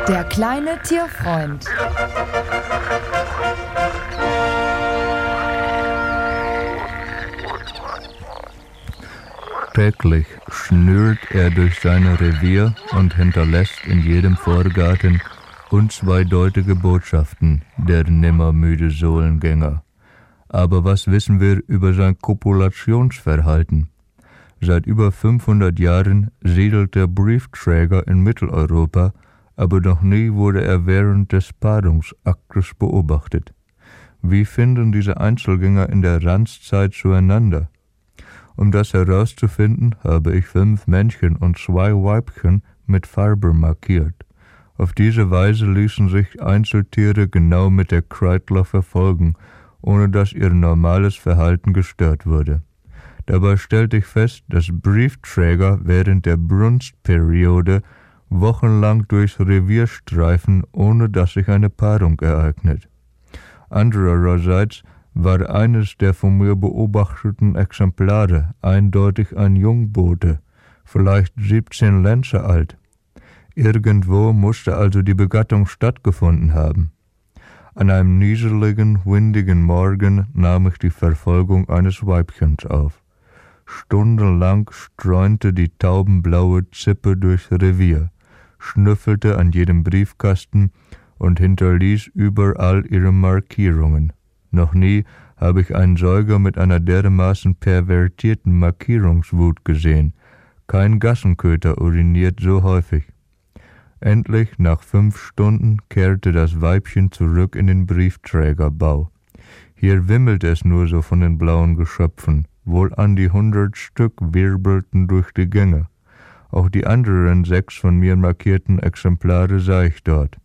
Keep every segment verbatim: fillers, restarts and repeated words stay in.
Der kleine Tierfreund. Täglich schnürt er durch sein Revier und hinterlässt in jedem Vorgarten unzweideutige Botschaften, der nimmermüde Sohlengänger. Aber was wissen wir über sein Kopulationsverhalten? Seit über fünfhundert Jahren siedelt der Briefträger in Mitteleuropa, aber noch nie wurde er während des Paarungsaktes beobachtet. Wie finden diese Einzelgänger in der Ranzzeit zueinander? Um das herauszufinden, habe ich fünf Männchen und zwei Weibchen mit Farbe markiert. Auf diese Weise ließen sich Einzeltiere genau mit der Kreidler verfolgen, ohne dass ihr normales Verhalten gestört wurde. Dabei stellte ich fest, dass Briefträger während der Brunstperiode wochenlang durchs Revier streifen, ohne dass sich eine Paarung ereignet. Andererseits war eines der von mir beobachteten Exemplare eindeutig ein Jungbote, vielleicht siebzehn Lenze alt. Irgendwo musste also die Begattung stattgefunden haben. An einem nieseligen, windigen Morgen nahm ich die Verfolgung eines Weibchens auf. Stundenlang streunte die taubenblaue Zippe durchs Revier, schnüffelte an jedem Briefkasten und hinterließ überall ihre Markierungen. Noch nie habe ich einen Säuger mit einer dermaßen pervertierten Markierungswut gesehen. Kein Gassenköter uriniert so häufig. Endlich, nach fünf Stunden, kehrte das Weibchen zurück in den Briefträgerbau. Hier wimmelte es nur so von den blauen Geschöpfen. Wohl an die hundert Stück wirbelten durch die Gänge. Auch die anderen sechs von mir markierten Exemplare sah ich dort.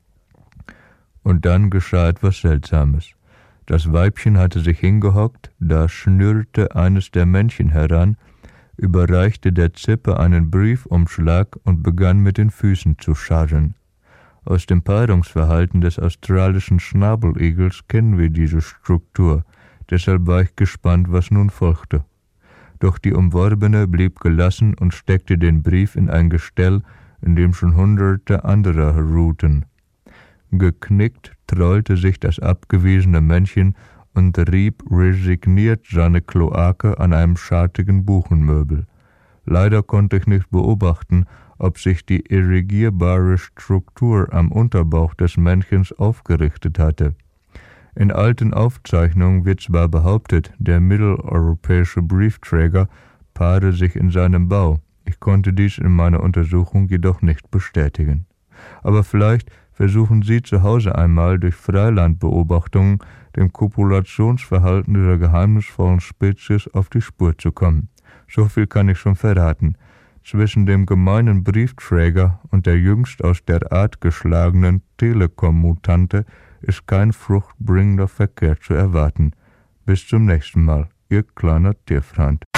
Und dann geschah etwas Seltsames. Das Weibchen hatte sich hingehockt, da schnürrte eines der Männchen heran, überreichte der Zippe einen Briefumschlag und begann mit den Füßen zu scharren. Aus dem Paarungsverhalten des australischen Schnabeligels kennen wir diese Struktur, deshalb war ich gespannt, was nun folgte. Doch die Umworbene blieb gelassen und steckte den Brief in ein Gestell, in dem schon hunderte anderer ruhten. Geknickt trollte sich das abgewiesene Männchen und rieb resigniert seine Kloake an einem schartigen Buchenmöbel. Leider konnte ich nicht beobachten, ob sich die irrigierbare Struktur am Unterbauch des Männchens aufgerichtet hatte. In alten Aufzeichnungen wird zwar behauptet, der mitteleuropäische Briefträger paare sich in seinem Bau. Ich konnte dies in meiner Untersuchung jedoch nicht bestätigen. Aber vielleicht versuchen Sie zu Hause einmal durch Freilandbeobachtungen dem Kopulationsverhalten dieser geheimnisvollen Spezies auf die Spur zu kommen. So viel kann ich schon verraten. Zwischen dem gemeinen Briefträger und der jüngst aus der Art geschlagenen Telekom-Mutante ist kein fruchtbringender Verkehr zu erwarten. Bis zum nächsten Mal, Ihr kleiner Tierfreund.